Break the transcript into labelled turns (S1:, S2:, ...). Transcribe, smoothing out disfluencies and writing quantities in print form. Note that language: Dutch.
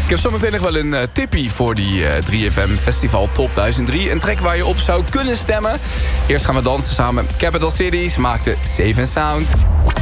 S1: Ik heb zometeen nog wel een tippie voor die 3FM Festival Top 1003. Een track waar je op zou kunnen stemmen. Eerst gaan we dansen samen. Capital Cities maakte Safe and Sound.